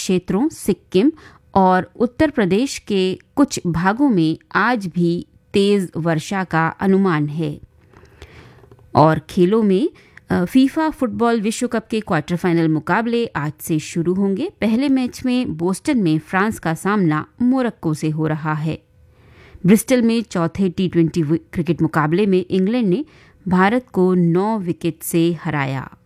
क्षेत्रों सिक्किम और उत्तर प्रदेश के कुछ भागों में आज भी तेज वर्षा का अनुमान है। और खेलों में फीफा फुटबॉल विश्व कप के क्वार्टर फाइनल मुकाबले आज से शुरू होंगे। पहले मैच में बोस्टन में फ्रांस का सामना मोरक्को से हो रहा है। ब्रिस्टल में चौथे T20 क्रिकेट मुकाबले में इंग्लैंड ने भारत को 9 विकेट से हराया।